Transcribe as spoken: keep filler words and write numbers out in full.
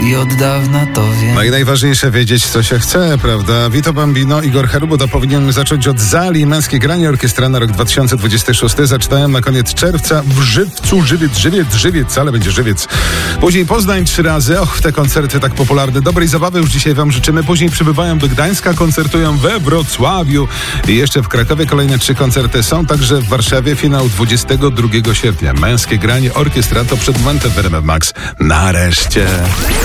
i od dawna to wiem. No i najważniejsze wiedzieć, co się chce, prawda? Vito Bambino, Igor Herubo, powinien zacząć od Zali. Męskie granie orkiestralne rok dwa tysiące dwudziesty szósty. Zaczynają na koniec czerwca w Żywcu. Żywiec, Żywiec, Żywiec, ale będzie Żywiec. Później Poznań trzy razy. Och, te koncerty tak popularne. Dobrej zabawy już dzisiaj wam życzymy. Później przybywają do Gdańska, koncertują we Wrocławiu. I jeszcze w Krakowie kolejne trzy koncerty są. Także w Warszawie finał dwudziestego drugiego sierpnia. Męskie granie orkiestra to przed momentem w R M F Max. Nareszcie.